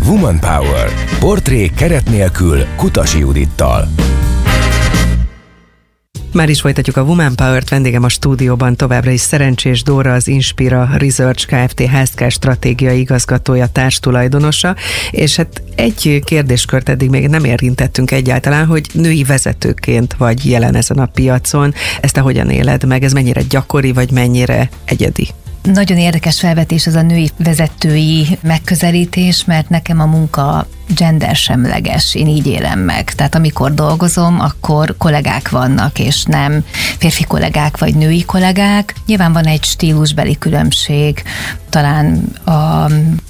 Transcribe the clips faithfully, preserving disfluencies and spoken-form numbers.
Woman Power. Portré keret nélkül Kutasi Judittal. Már is folytatjuk a Woman Power-t, vendégem a stúdióban továbbra is Szerencsés Dóra, az Inspira Research Kft. Healthcare stratégiai igazgatója, társtulajdonosa, és hát egy kérdéskört eddig még nem érintettünk egyáltalán, hogy női vezetőként vagy jelen ezen a piacon, ezt te hogyan éled meg, ez mennyire gyakori, vagy mennyire egyedi? Nagyon érdekes felvetés az a női vezetői megközelítés, mert nekem a munka gendersemleges, én így élem meg. Tehát amikor dolgozom, akkor kollégák vannak, és nem férfi kollégák vagy női kollégák. Nyilván van egy stílusbeli különbség, talán a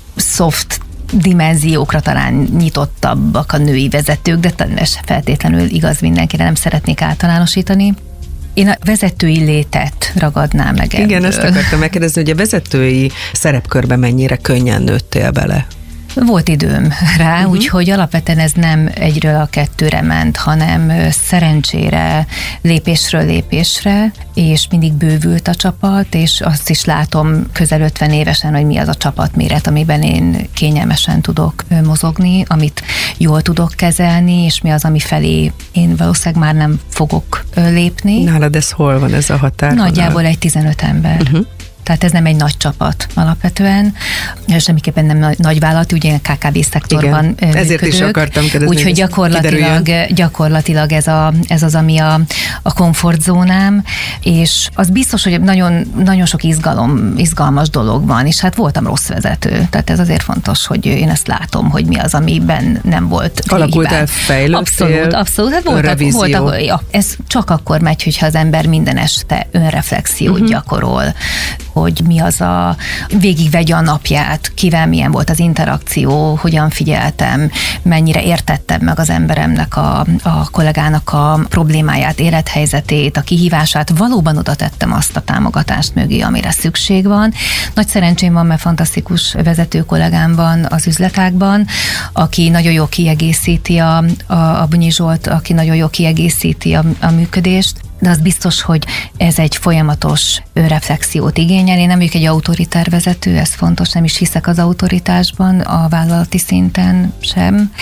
soft dimenziókra talán nyitottabbak a női vezetők, de talán ez feltétlenül igaz mindenkire, nem szeretnék általánosítani. Én a vezetői létet ragadnám meg ebből. Igen, ezt akartam megkérdezni, hogy a vezetői szerepkörbe mennyire könnyen nőttél bele? Volt időm rá, uh-huh. úgyhogy alapvetően ez nem egyről a kettőre ment, hanem szerencsére lépésről lépésre, és mindig bővült a csapat, és azt is látom közel ötven évesen, hogy mi az a csapatméret, amiben én kényelmesen tudok mozogni, amit jól tudok kezelni, és mi az, ami felé én valószínűleg már nem fogok lépni. Nálad ez hol van, ez a határ? Nagyjából egy tizenöt ember. Uh-huh. Tehát ez nem egy nagy csapat alapvetően, semmiképpen nem nagyvállalat, ugye ká ká vé szektorban működők. Ezért is akartam kérdezni. Úgyhogy gyakorlatilag, gyakorlatilag ez, a, ez az, ami a, a komfortzónám, és az biztos, hogy nagyon, nagyon sok izgalom, izgalmas dolog van, és hát voltam rossz vezető. Tehát ez azért fontos, hogy én ezt látom, hogy mi az, amiben nem volt. Alakult el, fejlődtél? Abszolút, abszolút. Hát voltak, voltak, ja, ez csak akkor megy, hogyha az ember minden este önreflexiót uh-huh. gyakorol, hogy mi az a, végigvegye a napját, kivel milyen volt az interakció, hogyan figyeltem, mennyire értettem meg az emberemnek, a, a kollégának a problémáját, élethelyzetét, a kihívását, valóban oda tettem azt a támogatást mögé, amire szükség van. Nagy szerencsém van, mert fantasztikus vezető kollégám van az üzletágban, aki nagyon jól kiegészíti a, a, a Bunyi Zsolt, aki nagyon jól kiegészíti a, a működést, de az biztos, hogy ez egy folyamatos reflexiót igényel. Én nem vagyok egy autoritár vezető, ez fontos, nem is hiszek az autoritásban, a vállalati szinten sem,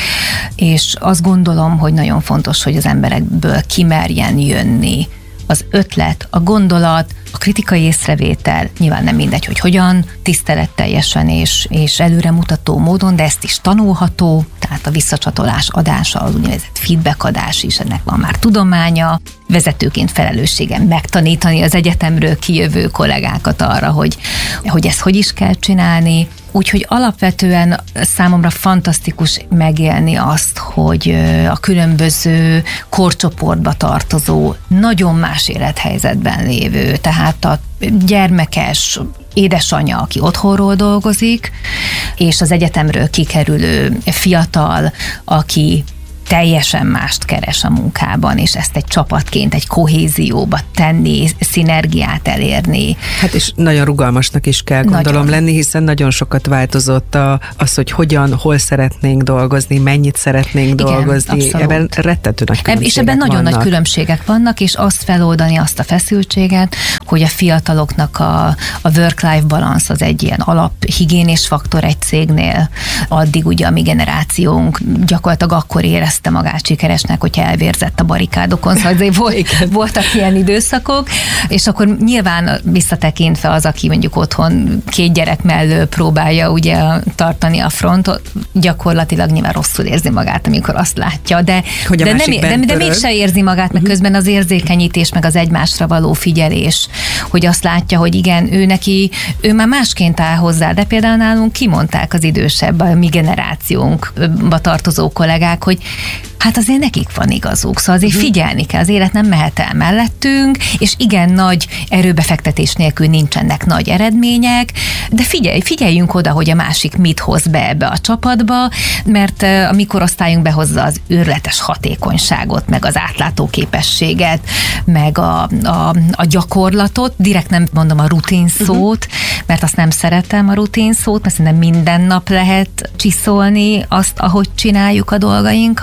és azt gondolom, hogy nagyon fontos, hogy az emberekből kimerjen jönni az ötlet, a gondolat, a kritikai észrevétel, nyilván nem mindegy, hogy hogyan, tiszteletteljesen és, és előremutató módon, de ezt is tanulható, tehát a visszacsatolás adása, az úgynevezett feedback adás is, ennek van már tudománya, vezetőként felelősségem megtanítani az egyetemről kijövő kollégákat arra, hogy, hogy ezt hogy is kell csinálni. Úgyhogy alapvetően számomra fantasztikus megélni azt, hogy a különböző korcsoportba tartozó, nagyon más élethelyzetben lévő, tehát a gyermekes édesanyja, aki otthonról dolgozik, és az egyetemről kikerülő fiatal, aki teljesen mást keres a munkában, és ezt egy csapatként, egy kohézióba tenni, szinergiát elérni. Hát és nagyon rugalmasnak is kell gondolom nagyon lenni, hiszen nagyon sokat változott a, az, hogy hogyan, hol szeretnénk dolgozni, mennyit szeretnénk igen, dolgozni. Abszolút. Ebben rettető nagy különbségek És ebben nagyon vannak. nagy különbségek vannak, és azt feloldani, azt a feszültséget, hogy a fiataloknak a, a work-life balance az egy ilyen alaphigiénés faktor egy cégnél. Addig ugye a mi generációnk gyakorlatilag akkor érez magát sikeresnek, hogyha elvérzett a barikádokon, szóval azért volt, voltak ilyen időszakok, és akkor nyilván visszatekintve az, aki mondjuk otthon két gyerek mellől próbálja ugye tartani a frontot, gyakorlatilag nyilván rosszul érzi magát, amikor azt látja, de, de, nem, de, de mégsem érzi magát, meg közben az érzékenyítés, meg az egymásra való figyelés, hogy azt látja, hogy igen, ő neki, ő már másként áll hozzá, de például nálunk kimondták az idősebb, a mi generációnkba tartozó kollégák, hogy hát azért nekik van igazuk, szóval azért figyelni kell, az élet nem mehet el mellettünk, és igen, nagy erőbefektetés nélkül nincsenek nagy eredmények, de figyelj, figyeljünk oda, hogy a másik mit hoz be ebbe a csapatba, mert a mi korosztályunk behozza az őrületes hatékonyságot, meg az átlátó képességet, meg a, a, a gyakorlatot, direkt nem mondom a rutin szót, mert azt nem szeretem a rutin szót, mert szerintem minden nap lehet csiszolni azt, ahogy csináljuk a dolgainkat,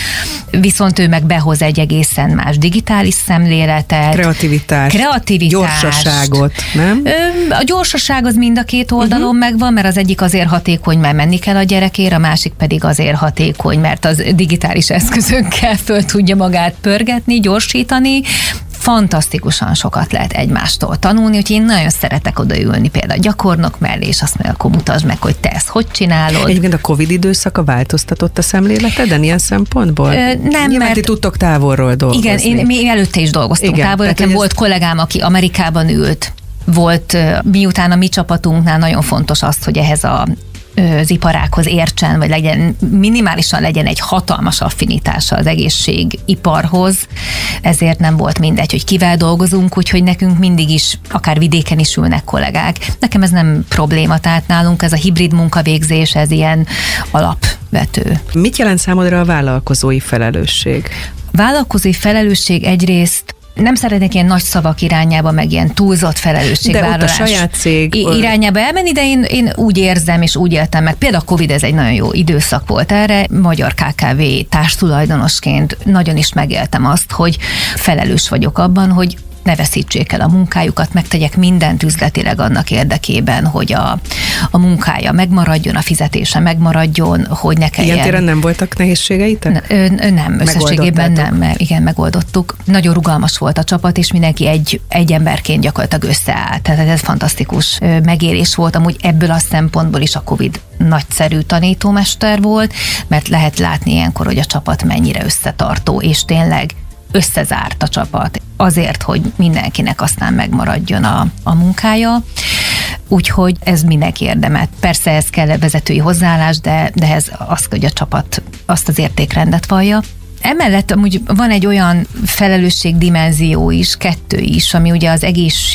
viszont ő meg behoz egy egészen más digitális szemléletet. Kreativitást. Kreativitást. Gyorsaságot, nem? A gyorsaság az mind a két oldalon uh-huh. megvan, mert az egyik azért hatékony, mert menni kell a gyerekért, a másik pedig azért hatékony, mert az digitális eszközökkel föl tudja magát pörgetni, gyorsítani. Fantasztikusan sokat lehet egymástól tanulni, úgyhogy én nagyon szeretek odaülni például a gyakornok mellé, és azt mondja, akkor mutasd meg, hogy te ezt hogy csinálod. Egyébként a Covid időszaka változtatott a szemléleteden ilyen szempontból? Ö, nem, Nyilván mert... ti tudtok távolról dolgozni. Igen, én, mi előtte is dolgoztunk távolról. Nekem volt ez... kollégám, aki Amerikában ült, volt, miután a mi csapatunknál nagyon fontos az, hogy ehhez a az iparákhoz értsen, vagy legyen, minimálisan legyen egy hatalmas affinitása az egészségiparhoz, ezért nem volt mindegy, hogy kivel dolgozunk, úgyhogy nekünk mindig is, akár vidéken is ülnek kollégák. Nekem ez nem probléma, tehát nálunk ez a hibrid munkavégzés, ez ilyen alapvető. Mit jelent számodra a vállalkozói felelősség? Vállalkozói felelősség egyrészt nem szeretnék ilyen nagy szavak irányába, meg ilyen túlzott felelősségvállalás. De ott a saját cég irányába elmenni, de én, én úgy érzem, és úgy éltem meg. Például a Covid ez egy nagyon jó időszak volt erre. Magyar ká ká vé társtulajdonosként nagyon is megéltem azt, hogy felelős vagyok abban, hogy ne veszítsék el a munkájukat, megtegyek mindent üzletileg annak érdekében, hogy a, a munkája megmaradjon, a fizetése megmaradjon, hogy ne kelljen. Ilyen téren nem voltak nehézségeitek? N- nem, összességében nem, mert igen, megoldottuk. Nagyon rugalmas volt a csapat, és mindenki egy, egy emberként gyakorlatilag összeállt. Tehát ez fantasztikus megélés volt, amúgy ebből a szempontból is a Covid nagyszerű tanítómester volt, mert lehet látni ilyenkor, hogy a csapat mennyire összetartó, és tényleg összezárt a csapat azért, hogy mindenkinek aztán megmaradjon a, a munkája. Úgyhogy ez mindenki érdemet. Persze ez kell vezetői hozzáállás, de, de ez az, hogy a csapat azt az értékrendet vallja. Emellett amúgy van egy olyan felelősségdimenzió is, kettő is, ami ugye az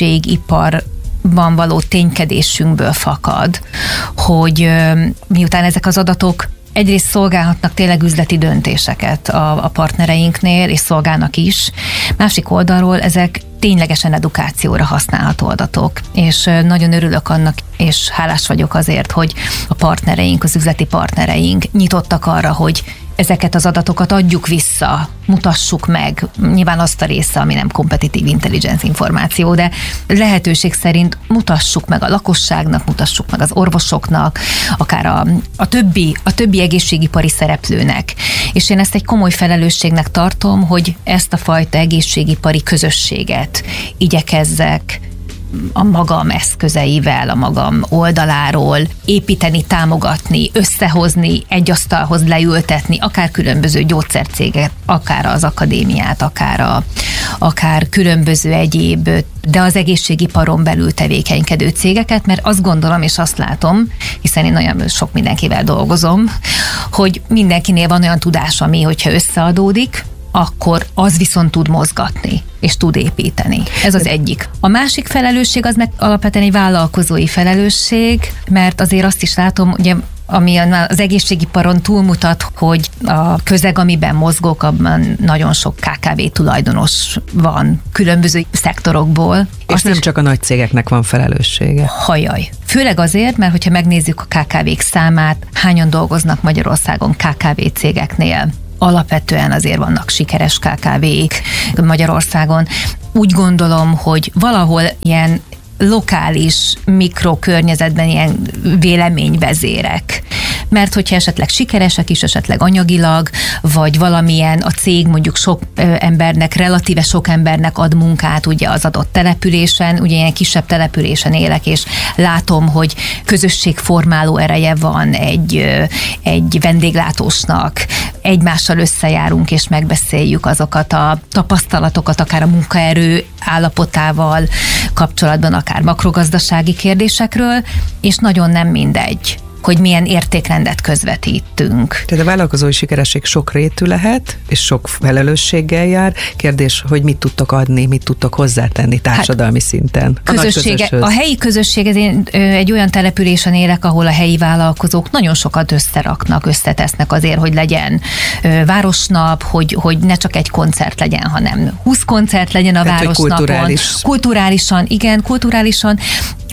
egészségipar-ban való ténykedésünkből fakad, hogy miután ezek az adatok egyrészt szolgálhatnak tényleg üzleti döntéseket a, a partnereinknél, és szolgálnak is. Másik oldalról ezek ténylegesen edukációra használható adatok, és nagyon örülök annak, és hálás vagyok azért, hogy a partnereink, az üzleti partnereink nyitottak arra, hogy ezeket az adatokat adjuk vissza, mutassuk meg, nyilván azt a része, ami nem kompetitív intelligence információ, de lehetőség szerint mutassuk meg a lakosságnak, mutassuk meg az orvosoknak, akár a, a, többi, a többi egészségipari szereplőnek. És én ezt egy komoly felelősségnek tartom, hogy ezt a fajta egészségipari közösséget igyekezzek a magam eszközeivel, a magam oldaláról építeni, támogatni, összehozni, egy asztalhoz leültetni, akár különböző gyógyszercéget, akár az akadémiát, akár, a, akár különböző egyéb, de az egészségiparon belül tevékenykedő cégeket, mert azt gondolom és azt látom, hiszen én nagyon sok mindenkivel dolgozom, hogy mindenkinél van olyan tudás, ami, hogyha összeadódik, akkor az viszont tud mozgatni, és tud építeni. Ez az egyik. A másik felelősség az meg alapvetően egy vállalkozói felelősség, mert azért azt is látom, ugye, ami az egészségiparon túlmutat, hogy a közeg, amiben mozgok, abban nagyon sok ká ká vé tulajdonos van, különböző szektorokból. És azt nem is csak a nagy cégeknek van felelőssége. Hajaj. Főleg azért, mert hogyha megnézzük a ká ká vék számát, hányan dolgoznak Magyarországon ká ká vé cégeknél, alapvetően azért vannak sikeres ká ká vék Magyarországon. Úgy gondolom, hogy valahol ilyen lokális mikrokörnyezetben ilyen véleményvezérek. Mert hogyha esetleg sikeresek is, esetleg anyagilag, vagy valamilyen a cég mondjuk sok embernek, relatíve sok embernek ad munkát ugye az adott településen, ugye ilyen kisebb településen élek, és látom, hogy közösségformáló ereje van egy, egy vendéglátósnak, egymással összejárunk és megbeszéljük azokat a tapasztalatokat, akár a munkaerő állapotával kapcsolatban, akár makrogazdasági kérdésekről, és nagyon nem mindegy, hogy milyen értékrendet közvetítünk. Tehát a vállalkozói sikeresség sok rétű lehet, és sok felelősséggel jár. Kérdés, hogy mit tudtok adni, mit tudtok hozzátenni társadalmi hát, szinten. A, közössége, a helyi közösség, ez én egy olyan településen élek, ahol a helyi vállalkozók nagyon sokat összeraknak, összetesznek azért, hogy legyen városnap, hogy, hogy ne csak egy koncert legyen, hanem húsz koncert legyen a Tehát, városnapon. Kulturális. Kulturálisan, igen, kulturálisan.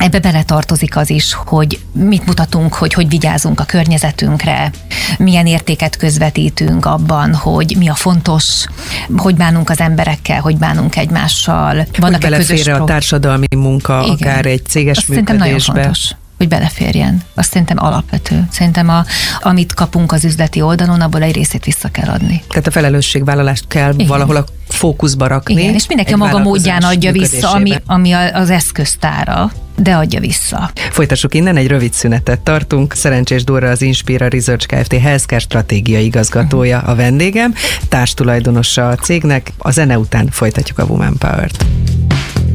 Ebbe beletartozik az is, hogy mit mutatunk, hogy hogy vigyázunk a környezetünkre, milyen értéket közvetítünk abban, hogy mi a fontos, hogy bánunk az emberekkel, hogy bánunk egymással. Vannak-e közös a társadalmi munka, igen, akár egy céges azt működésbe? Nagyon fontos, hogy beleférjen. Azt szerintem alapvető. Szerintem a, amit kapunk az üzleti oldalon, abból egy részét vissza kell adni. Tehát a felelősségvállalást kell igen. valahol a fókuszba rakni. Igen, és mindenki a maga módján adja vissza, ami, ami az eszköztára, de adja vissza. Folytassuk innen, egy rövid szünetet tartunk. Szerencsés Dóra, az Inspira Research Kft. Healthcare stratégiai igazgatója a vendégem, társtulajdonosa a cégnek. A zene után folytatjuk a Woman Power-t.